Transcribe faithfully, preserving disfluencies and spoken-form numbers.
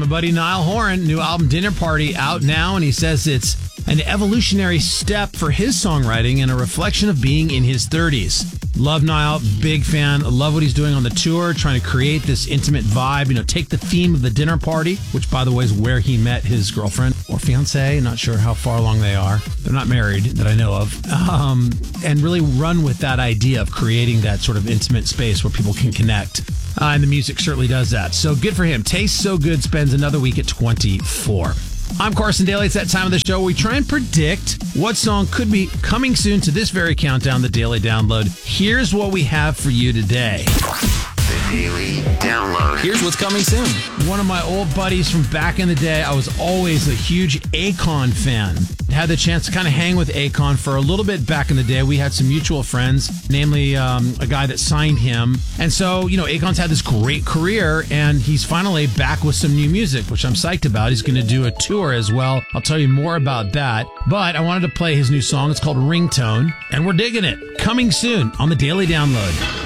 my buddy Niall Horan, new album Dinner Party out now, and he says it's an evolutionary step for his songwriting and a reflection of being in his thirties. Love Niall, big fan. Love what he's doing on the tour, trying to create this intimate vibe. You know, take the theme of the dinner party, which, by the way, is where he met his girlfriend or fiance. Not sure how far along they are. They're not married that I know of. Um, and really run with that idea of creating that sort of intimate space where people can connect. Uh, and the music certainly does that. So good for him. Tastes so good, spends another week at twenty-four. I'm Carson Daly. It's that time of the show where we try and predict what song could be coming soon to this very countdown, the Daily Download. Here's what we have for you today. The Daily Download. Here's what's coming soon. One of my old buddies from back in the day, I was always a huge Akon fan. Had the chance to kind of hang with Akon for a little bit back in the day. We had some mutual friends, namely um, a guy that signed him. And so, you know, Akon's had this great career, and he's finally back with some new music, which I'm psyched about. He's going to do a tour as well. I'll tell you more about that. But I wanted to play his new song. It's called Ringtone, and we're digging it. Coming soon on the Daily Download.